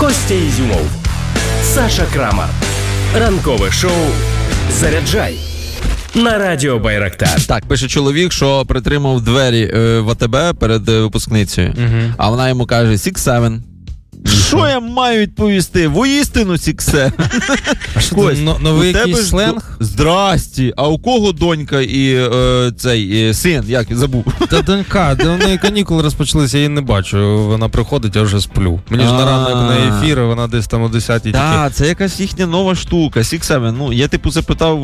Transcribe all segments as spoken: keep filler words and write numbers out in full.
Костя Ізюмов, Саша Крамар. Ранкове шоу «Заряджай» на радіо Байрактар. Так, пише чоловік, що притримав двері е, в АТБ перед е, випускницею, угу. А вона йому каже сікс севен. Що я маю відповісти? Воістину сікс севен. А що це, новий якийсь сленг? Здрасті. А у кого донька і е, цей і син? Як, забув. Та донька, де в неї канікули розпочалися, я її не бачу. Вона приходить, я вже сплю. Мені ж на ранок на ефір, вона десь там о десятій. Так, це якась їхня нова штука, сікс севен. Ну, я типу запитав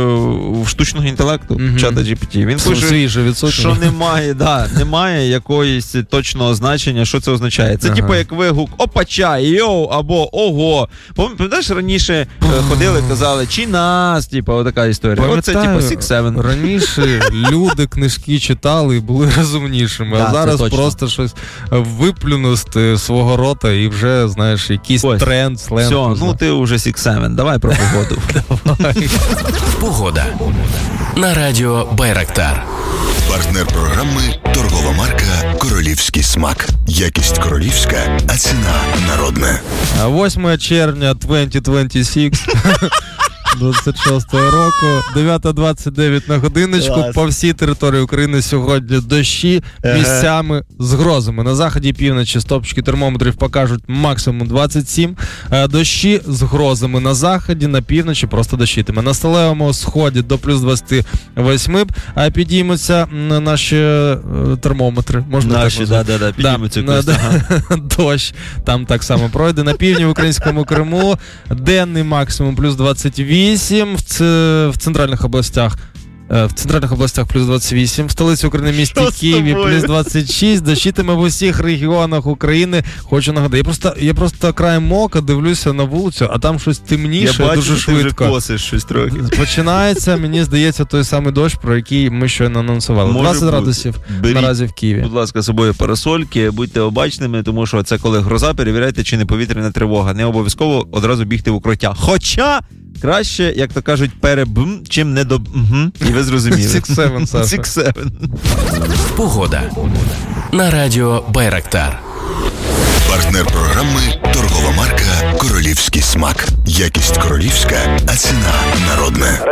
в штучного інтелекту, чата джі пі ті. Він пише, що немає, да, немає якоїсь точного значення, що це означає. Це ага. Типу як вигук опача, йоу, або ого. Пам'ятаєш, раніше ходили, казали, чи нас, типу, отака історія. Оце, типу, сікс севен. Раніше люди книжки читали і були розумнішими, да, а зараз просто щось виплюнув з свого рота і вже, знаєш, якийсь ось тренд, сленг. Все, ну ти вже сікс севен, давай про погоду. Давай. Погода на радіо Байрактар. Партнер програми – торгова марка «Королівський смак». Якість королівська, а ціна народна. восьмого червня двадцять двадцять шість двадцять шостого року, дев'ята двадцять дев'ять на годиночку. Клас. По всій території України сьогодні дощі, ага. Місцями з грозами. На заході і півночі стопчики термометрів покажуть максимум двадцять сім. Дощі з грозами на заході, на півночі просто дощитиме. На сталевому сході до плюс двадцять вісім підіймуться наші термометри. Можна наші, так да, да, да, підіймуться. Да, да, ага. Дощ там так само пройде. На півдні в українському Криму денний максимум плюс двадцять вісім. В, ц... в центральних областях в центральних областях плюс двадцять вісім, в столиці України місті Києві плюс двадцять шість, дощитиме в усіх регіонах України. Хочу нагадати, я просто, я просто краєм ока дивлюся на вулицю, а там щось темніше, я бачу, дуже швидко. Ти вже косиш щось трохи. Починається, мені здається, той самий дощ, про який ми щойно анонсували. Може двадцять градусів беріть, наразі в Києві. Будь ласка, з собою парасольки, будьте обачними, тому що це коли гроза, перевіряйте, чи не повітряна тривога. Не обов'язково одразу бігти в укриття. Хоча краще, як то кажуть, перебм, чим не до угу. І ви зрозуміли. сікс севен, Саша. сікс севен. Погода на радіо Байрактар. Партнер програми – торгова марка «Королівський смак». Якість королівська, а ціна народна.